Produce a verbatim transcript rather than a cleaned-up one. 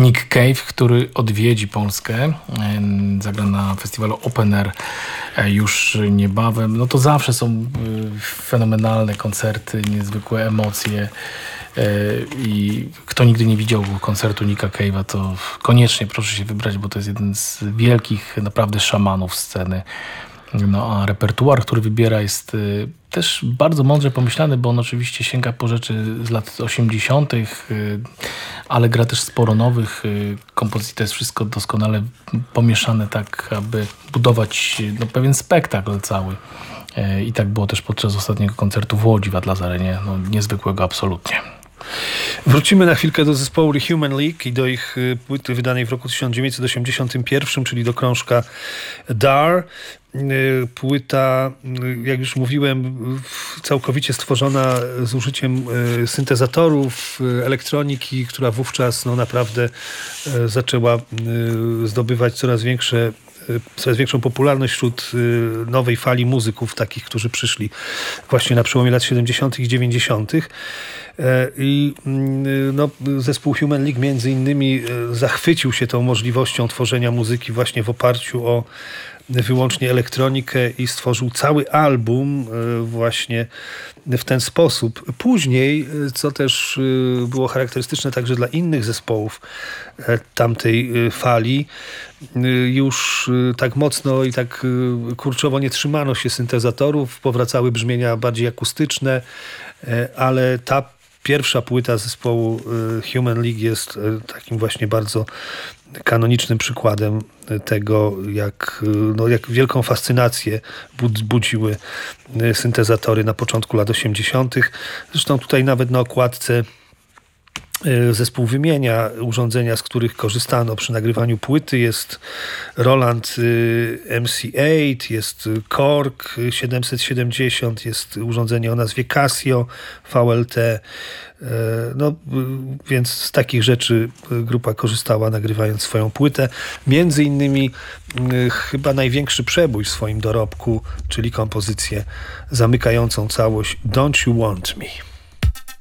Nick Cave, który odwiedzi Polskę, zagra na festiwalu Open Air już niebawem. No to zawsze są fenomenalne koncerty, niezwykłe emocje i kto nigdy nie widział koncertu Nicka Cave'a, to koniecznie proszę się wybrać, bo to jest jeden z wielkich naprawdę szamanów sceny. No a repertuar, który wybiera, jest y, też bardzo mądrze pomyślany, bo on oczywiście sięga po rzeczy z lat osiemdziesiątych, y, ale gra też sporo nowych y, kompozycji. To jest wszystko doskonale pomieszane tak, aby budować no, pewien spektakl cały. Y, I tak było też podczas ostatniego koncertu w Łodzi w Atlas Arenie. No, niezwykłego absolutnie. Wrócimy na chwilkę do zespołu The Human League i do ich płyty wydanej w roku tysiąc dziewięćset osiemdziesiątym pierwszym, czyli do krążka Dar. Płyta, jak już mówiłem, całkowicie stworzona z użyciem syntezatorów, elektroniki, która wówczas no, naprawdę zaczęła zdobywać coraz większe coraz większą popularność wśród nowej fali muzyków, takich, którzy przyszli właśnie na przełomie lat siedemdziesiątych i dziewięćdziesiątych. I no, zespół Human League między innymi zachwycił się tą możliwością tworzenia muzyki właśnie w oparciu o wyłącznie elektronikę i stworzył cały album właśnie w ten sposób. Później, co też było charakterystyczne także dla innych zespołów tamtej fali, już tak mocno i tak kurczowo nie trzymano się syntezatorów, powracały brzmienia bardziej akustyczne, ale ta pierwsza płyta zespołu Human League jest takim właśnie bardzo kanonicznym przykładem tego, jak, no, jak wielką fascynację budziły syntezatory na początku lat osiemdziesiątych. Zresztą tutaj nawet na okładce zespół wymienia urządzenia, z których korzystano przy nagrywaniu płyty. Jest Roland M C osiem, jest Korg siedemset siedemdziesiąt, jest urządzenie o nazwie Casio V L T. No, więc z takich rzeczy grupa korzystała, nagrywając swoją płytę. Między innymi chyba największy przebój w swoim dorobku, czyli kompozycję zamykającą całość Don't You Want Me.